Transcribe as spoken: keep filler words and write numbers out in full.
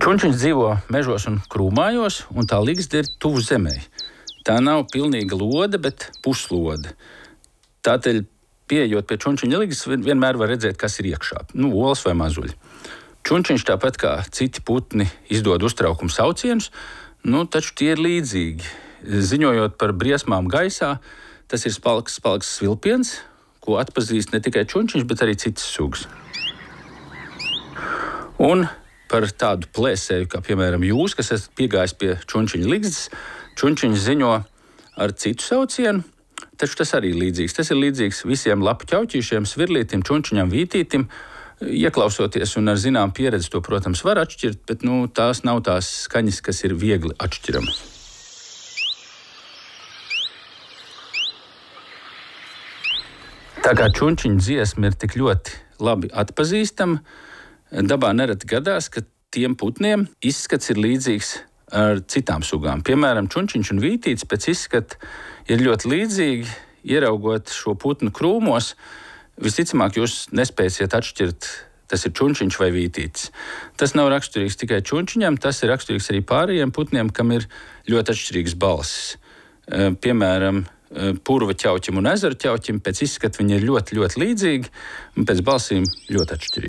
Čunčiņš dzīvo mežos un krūmājos, un tā ligzda ir tuvu zemē. Tā nav pilnīga lode, bet puslode. Tātad, pieejot pie čunčiņa ligzdas, vienmēr var redzēt, kas ir iekšā. Nu, olas vai mazuļi. Čunčiņš, tāpat kā citi putni, izdod uztraukumu saucienus, nu, taču tie ir līdzīgi. Ziņojot par briesmām gaisā, tas ir spalks, spalks svilpiens, ko atpazīst ne tikai čunčiņš, bet arī citas sugas. Un par tādu plēsēju, kā piemēram jūs, kas esat piegājis pie čunčiņa ligzdas, čunčiņš ziņo ar citu saucienu, taču tas arī ir līdzīgs. Tas ir līdzīgs visiem lapu ķauķīšiem, svirlītim, čunčiņam, vītītim. Ieklausoties un ar zinām pieredzi to, protams, var atšķirt, bet nu, tās nav tās skaņas, kas ir viegli atšķiramas. Tā kā čunčiņa dziesma ir tik ļoti labi atpazīstama, dabā nereti gadās, ka tiem putniem izskats ir līdzīgs ar citām sugām. Piemēram, čunčiņš un vītītis pēc izskata ir ļoti līdzīgi. Ieraugot šo putnu krūmos, visticamāk jūs nespēsiet atšķirt, tas ir čunčiņš vai vītītis. Tas nav raksturīgs tikai čunčiņam, tas ir raksturīgs arī pārējiem putniem, kam ir ļoti atšķirīgas balsis. Piemēram, purva ķauķim un ezeru ķauķim pēc izskata viņi ir ļoti, ļoti līdzīgi un pēc balsīm ļoti atšķirīgi.